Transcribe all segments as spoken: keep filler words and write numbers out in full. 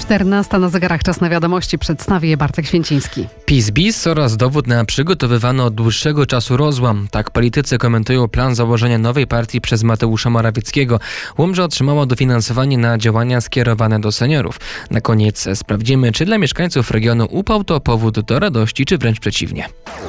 czternasta na zegarach, czas na wiadomości. Przedstawi je Bartek Święciński. PiS-bis oraz dowód na przygotowywany od dłuższego czasu rozłam. Tak politycy komentują plan założenia nowej partii przez Mateusza Morawieckiego. Łomża otrzymała dofinansowanie na działania skierowane do seniorów. Na koniec sprawdzimy, czy dla mieszkańców regionu upał to powód do radości, czy wręcz przeciwnie.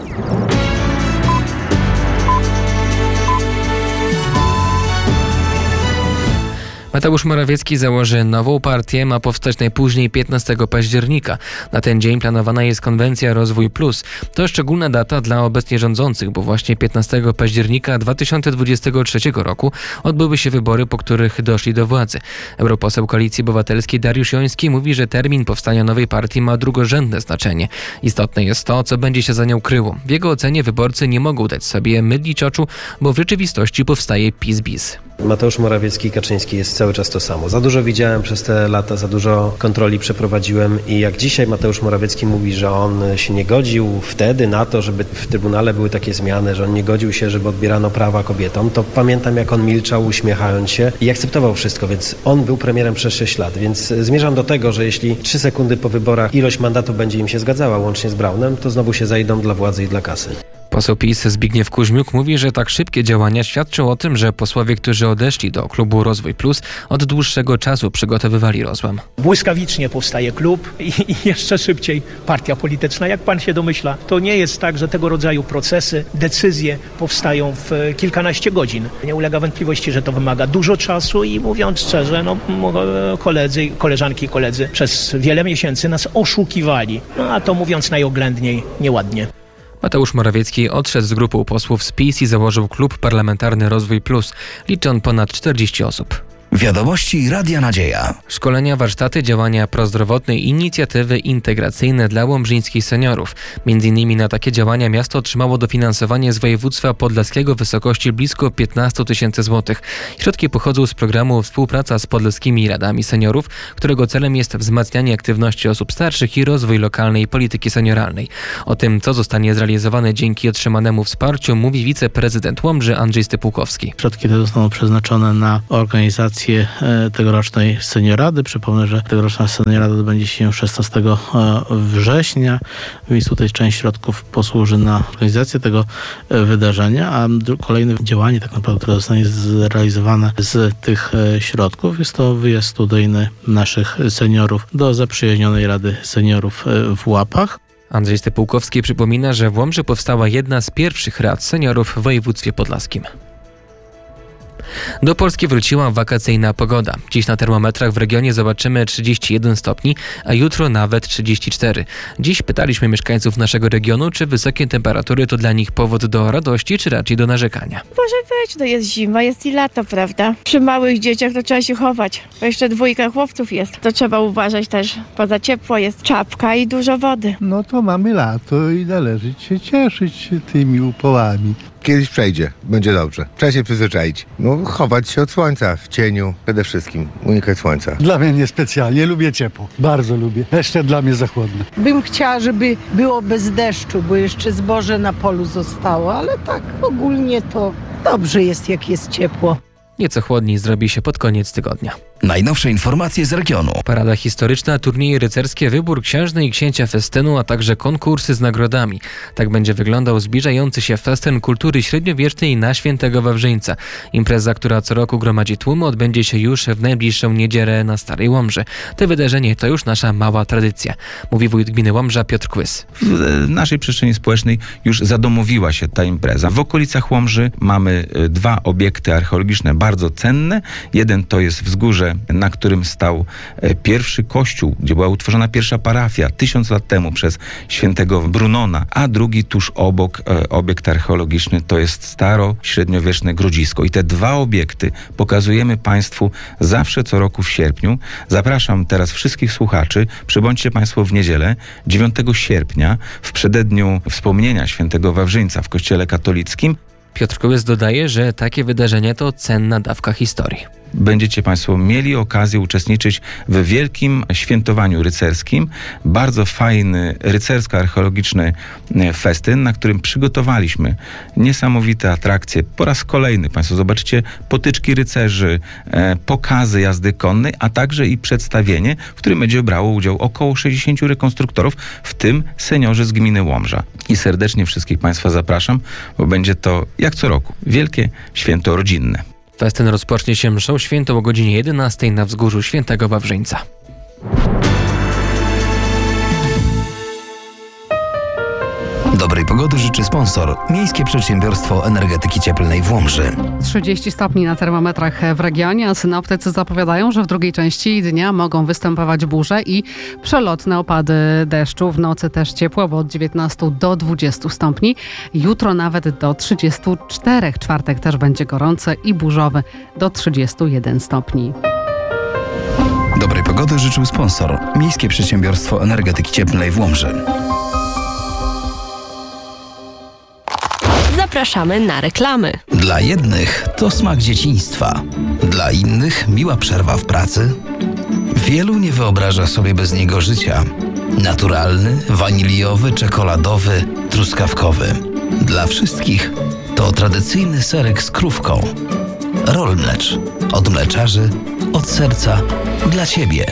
Mateusz Morawiecki założy nową partię, ma powstać najpóźniej piętnastego października. Na ten dzień planowana jest konwencja Rozwój Plus. To szczególna data dla obecnie rządzących, bo właśnie piętnastego października dwa tysiące dwudziestego trzeciego roku odbyły się wybory, po których doszli do władzy. Europoseł Koalicji Obywatelskiej Dariusz Joński mówi, że termin powstania nowej partii ma drugorzędne znaczenie. Istotne jest to, co będzie się za nią kryło. W jego ocenie wyborcy nie mogą dać sobie mydlić oczu, bo w rzeczywistości powstaje PiS-bis. Mateusz Morawiecki i Kaczyński jest cały czas to samo. Za dużo widziałem przez te lata, za dużo kontroli przeprowadziłem i jak dzisiaj Mateusz Morawiecki mówi, że on się nie godził wtedy na to, żeby w Trybunale były takie zmiany, że on nie godził się, żeby odbierano prawa kobietom, to pamiętam, jak on milczał, uśmiechając się i akceptował wszystko, więc on był premierem przez sześć lat, więc zmierzam do tego, że jeśli trzy sekundy po wyborach ilość mandatów będzie im się zgadzała, łącznie z Braunem, to znowu się zajdą dla władzy i dla kasy. Poseł PiS Zbigniew Kuźmiuk mówi, że tak szybkie działania świadczą o tym, że posłowie, którzy odeszli do klubu Rozwój Plus, od dłuższego czasu przygotowywali rozłam. Błyskawicznie powstaje klub i, i jeszcze szybciej partia polityczna. Jak pan się domyśla, to nie jest tak, że tego rodzaju procesy, decyzje powstają w kilkanaście godzin. Nie ulega wątpliwości, że to wymaga dużo czasu i mówiąc szczerze, no, koledzy, koleżanki i koledzy przez wiele miesięcy nas oszukiwali. No a to mówiąc najoględniej, nieładnie. Mateusz Morawiecki odszedł z grupą posłów z PiS i założył klub parlamentarny Rozwój Plus. Liczy on ponad czterdzieści osób. Wiadomości Radia Nadzieja. Szkolenia, warsztaty, działania prozdrowotne i inicjatywy integracyjne dla łomżyńskich seniorów. Między innymi na takie działania miasto otrzymało dofinansowanie z województwa podlaskiego w wysokości blisko piętnaście tysięcy złotych. Środki pochodzą z programu Współpraca z Podlaskimi Radami Seniorów, którego celem jest wzmacnianie aktywności osób starszych i rozwój lokalnej polityki senioralnej. O tym, co zostanie zrealizowane dzięki otrzymanemu wsparciu, mówi wiceprezydent Łomży Andrzej Stypułkowski. Środki te zostaną przeznaczone na organizację tegorocznej seniorady. Przypomnę, że tegoroczna seniorada odbędzie się szesnastego września, więc tutaj część środków posłuży na organizację tego wydarzenia, a kolejne działanie tak naprawdę, które zostanie zrealizowane z tych środków, jest to wyjazd studyjny naszych seniorów do zaprzyjaźnionej Rady Seniorów w Łapach. Andrzej Stypułkowski przypomina, że w Łomży powstała jedna z pierwszych rad seniorów w województwie podlaskim. Do Polski wróciła wakacyjna pogoda. Dziś na termometrach w regionie zobaczymy trzydzieści jeden stopni, a jutro nawet trzydzieści cztery. Dziś pytaliśmy mieszkańców naszego regionu, czy wysokie temperatury to dla nich powód do radości, czy raczej do narzekania. Może być, to jest zima, jest i lato, prawda? Przy małych dzieciach to trzeba się chować, bo jeszcze dwójka chłopców jest. To trzeba uważać też, poza ciepło jest czapka i dużo wody. No to mamy lato i należy się cieszyć tymi upałami. Kiedyś przejdzie, będzie dobrze. Trzeba się przyzwyczaić. No, chować się od słońca, w cieniu, przede wszystkim unikać słońca. Dla mnie niespecjalnie, lubię ciepło, bardzo lubię. Jeszcze dla mnie zachłodne. Bym chciała, żeby było bez deszczu, bo jeszcze zboże na polu zostało, ale tak ogólnie to dobrze jest, jak jest ciepło. Nieco chłodniej zrobi się pod koniec tygodnia. Najnowsze informacje z regionu. Parada historyczna, turnieje rycerskie, wybór księżnej i księcia festynu, a także konkursy z nagrodami. Tak będzie wyglądał zbliżający się festyn kultury średniowiecznej na Świętego Wawrzyńca. Impreza, która co roku gromadzi tłumy, odbędzie się już w najbliższą niedzielę na Starej Łomży. To wydarzenie to już nasza mała tradycja, mówi wójt gminy Łomża Piotr Kłys. W naszej przestrzeni społecznej już zadomowiła się ta impreza. W okolicach Łomży mamy dwa obiekty archeologiczne bardzo cenne. Jeden to jest wzgórze, na którym stał pierwszy kościół, gdzie była utworzona pierwsza parafia tysiąc lat temu przez świętego Brunona, a drugi tuż obok e, obiekt archeologiczny to jest staro-średniowieczne Grodzisko. I te dwa obiekty pokazujemy Państwu zawsze co roku w sierpniu. Zapraszam teraz wszystkich słuchaczy, przybądźcie Państwo w niedzielę, dziewiątego sierpnia, w przededniu wspomnienia świętego Wawrzyńca w kościele katolickim. Piotr Kłys dodaje, że takie wydarzenie to cenna dawka historii. będziecie Państwo mieli okazję uczestniczyć w wielkim świętowaniu rycerskim. Bardzo fajny rycersko-archeologiczny festyn, na którym przygotowaliśmy niesamowite atrakcje. Po raz kolejny Państwo zobaczycie potyczki rycerzy, e, pokazy jazdy konnej, a także i przedstawienie, w którym będzie brało udział około sześćdziesięciu rekonstruktorów, w tym seniorzy z gminy Łomża. I serdecznie wszystkich Państwa zapraszam, bo będzie to jak co roku wielkie święto rodzinne. Festyn rozpocznie się mszą świętą o godzinie jedenastej na wzgórzu Świętego Wawrzyńca. Dobrej pogody życzy sponsor Miejskie Przedsiębiorstwo Energetyki Cieplnej w Łomży. trzydzieści stopni na termometrach w regionie, a synoptycy zapowiadają, że w drugiej części dnia mogą występować burze i przelotne opady deszczu. W nocy też ciepło, bo od dziewiętnastu do dwudziestu stopni. Jutro nawet do trzydziestu czterech. Czwartek też będzie gorący i burzowy do trzydziestu jeden stopni. Dobrej pogody życzył sponsor Miejskie Przedsiębiorstwo Energetyki Cieplnej w Łomży. Zapraszamy na reklamy. Dla jednych to smak dzieciństwa, dla innych miła przerwa w pracy. Wielu nie wyobraża sobie bez niego życia. Naturalny, waniliowy, czekoladowy, truskawkowy. Dla wszystkich to tradycyjny serek z krówką. Roll Mlecz. Od mleczarzy, od serca, dla Ciebie.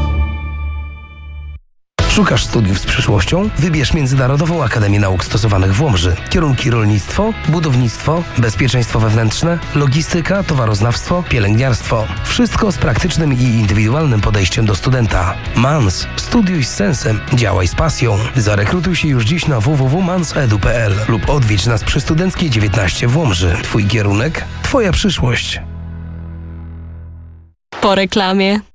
Szukasz studiów z przyszłością? Wybierz Międzynarodową Akademię Nauk Stosowanych w Łomży. Kierunki rolnictwo, budownictwo, bezpieczeństwo wewnętrzne, logistyka, towaroznawstwo, pielęgniarstwo. Wszystko z praktycznym i indywidualnym podejściem do studenta. MANS. Studiuj z sensem. Działaj z pasją. Zarekrutuj się już dziś na w w w kropka mans edu kropka p l lub odwiedź nas przy Studenckiej dziewiętnaście w Łomży. Twój kierunek, Twoja przyszłość. Po reklamie.